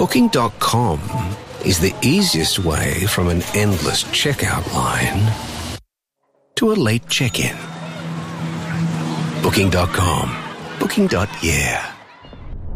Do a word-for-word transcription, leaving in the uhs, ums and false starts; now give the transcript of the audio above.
Booking dot com is the easiest way from an endless checkout line to a late check-in. Booking dot com. Booking. Yeah.